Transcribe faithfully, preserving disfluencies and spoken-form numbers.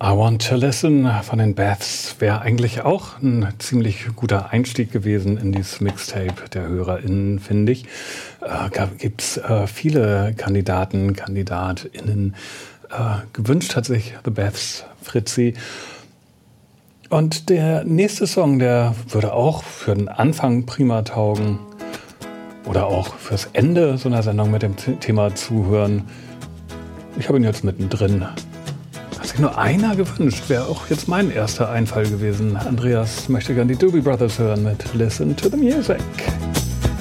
I Want to Listen von den Beths wäre eigentlich auch ein ziemlich guter Einstieg gewesen in dieses Mixtape der HörerInnen, finde ich. Äh, Gibt es äh, viele Kandidaten, KandidatInnen. Äh, gewünscht hat sich The Beths, Fritzi. Und der nächste Song, der würde auch für den Anfang prima taugen. Oder auch fürs Ende so einer Sendung mit dem Thema zuhören. Ich habe ihn jetzt mittendrin. Hat sich nur einer gewünscht, wäre auch jetzt mein erster Einfall gewesen. Andreas möchte gern die Doobie Brothers hören mit Listen to the Music.